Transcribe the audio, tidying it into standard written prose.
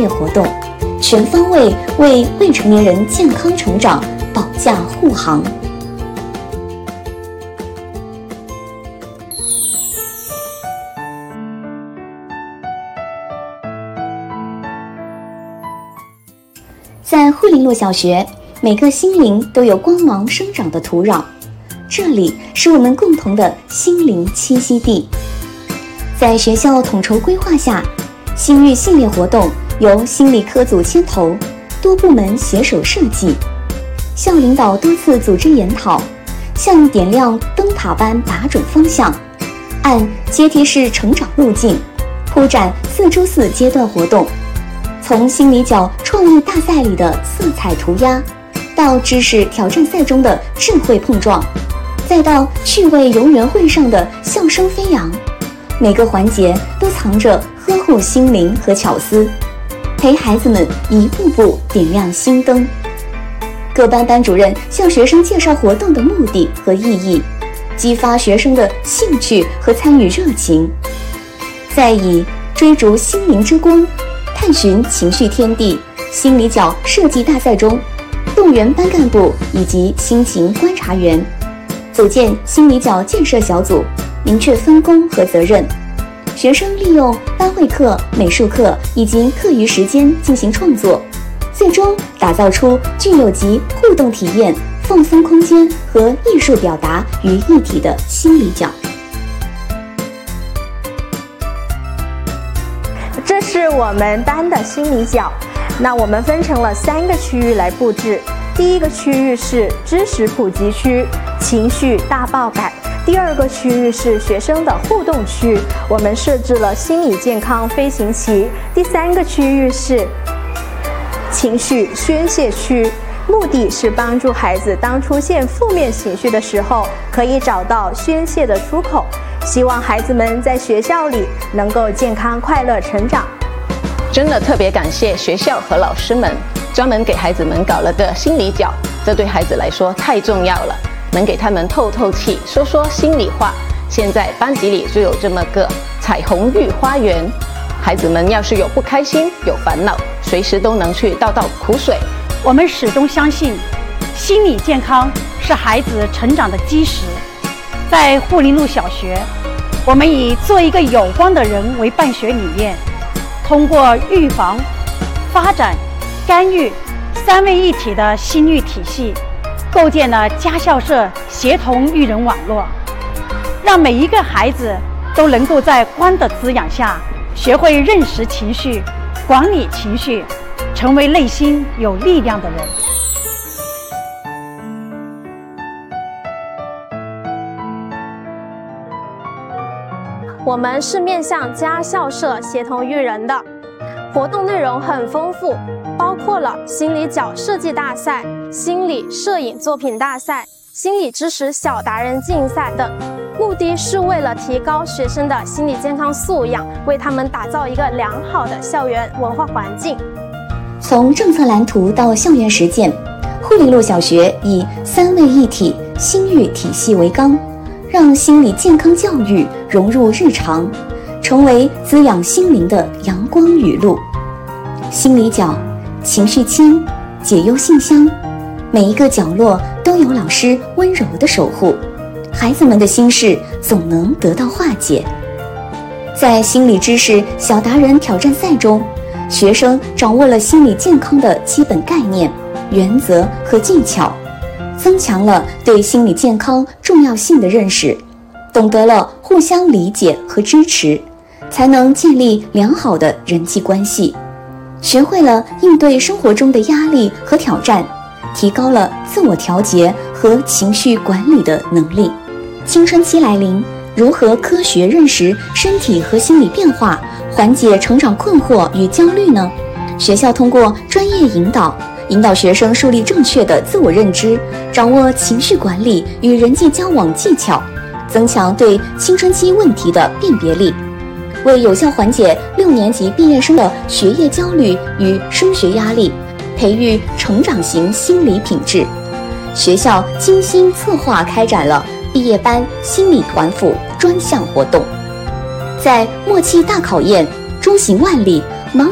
列活动，全方位为未成年人健康成长保驾护航。在惠林路小学，每个心灵都有光芒生长的土壤，这里是我们共同的心灵栖息地。在学校统筹规划下，心育系列活动由心理科组牵头，多部门携手设计，校领导多次组织研讨，像点亮灯塔般打准方向，按阶梯式成长路径铺展4周4阶段活动，从心理角创意大赛里的色彩涂鸦，到知识挑战赛中的智慧碰撞，再到趣味游园会上的笑声飞扬，每个环节都藏着呵护心灵和巧思，陪孩子们一步步点亮心灯。各班班主任向学生介绍活动的目的和意义，激发学生的兴趣和参与热情。在以追逐心灵之光，探寻情绪天地心理角设计大赛中，动员班干部以及心情观察员，组建心理角建设小组，明确分工和责任。学生利用班会课、美术课以及课余时间进行创作，最终打造出具有集互动体验、放松空间和艺术表达于一体的心理角。 这是我们班的心理角，那我们分成了3个区域来布置。第一个区域是知识普及区，情绪大爆感。第2个区域是学生的互动区，我们设置了心理健康飞行棋。第3个区域是情绪宣泄区，目的是帮助孩子当出现负面情绪的时候，可以找到宣泄的出口。希望孩子们在学校里能够健康快乐成长。 真的特别感谢学校和老师们专门给孩子们搞了个心理角，这对孩子来说太重要了，能给他们透透气，说说心里话。现在班级里就有这么个彩虹绿花园，孩子们要是有不开心、有烦恼，随时都能去倒倒苦水。 我们始终相信，心理健康是孩子成长的基石。在惠林路小学，我们以做一个有光的人为办学理念，通过预防、发展、干预3位一体的心育体系，构建了家校社协同育人网络，让每一个孩子都能够在光的滋养下，学会认识情绪、管理情绪，成为内心有力量的人。 我们是面向家校社协同育人的，活动内容很丰富，包括了心理角设计大赛、心理摄影作品大赛、心理知识小达人竞赛等，目的是为了提高学生的心理健康素养，为他们打造一个良好的校园文化环境。 从政策蓝图到校园实践，惠林路小学以3位一体心育体系为纲，让心理健康教育融入日常，成为滋养心灵的阳光雨露。心理角、情绪签、解忧信箱，每一个角落都有老师温柔的守护，孩子们的心事总能得到化解。在心理知识小达人挑战赛中，学生掌握了心理健康的基本概念、原则和技巧，增强了对心理健康重要性的认识，懂得了互相理解和支持，才能建立良好的人际关系，学会了应对生活中的压力和挑战，提高了自我调节和情绪管理的能力。青春期来临，如何科学认识身体和心理变化，缓解成长困惑与焦虑呢？学校通过专业引导学生树立正确的自我认知，掌握情绪管理与人际交往技巧，增强对青春期问题的辨别力，为有效缓解6年级毕业生的学业焦虑与升学压力，培育成长型心理品质。学校精心策划开展了毕业班心理团辅专项活动，在默契大考验、中行万里